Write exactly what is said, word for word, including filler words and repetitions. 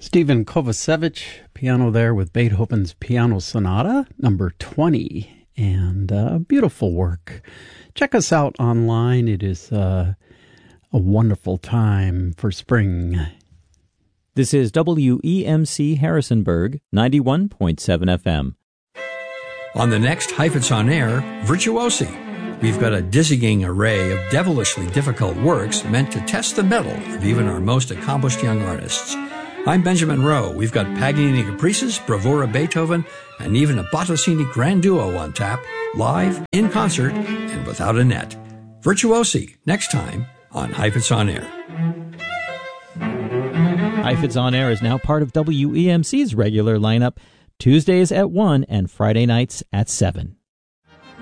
Stephen Kovacevic, piano there with Beethoven's Piano Sonata, number twenty, and uh, beautiful work. Check us out online. It is uh, a wonderful time for spring. This is W E M C Harrisonburg, ninety-one point seven F M. On the next Heifetz on Air, Virtuosi. We've got a dizzying array of devilishly difficult works meant to test the mettle of even our most accomplished young artists. I'm Benjamin Rowe. We've got Paganini Caprices, Bravura Beethoven, and even a Bottesini Grand Duo on tap, live, in concert, and without a net. Virtuosi, next time on Heifetz on Air. Heifetz on Air is now part of W E M C's regular lineup, Tuesdays at one and Friday nights at seven.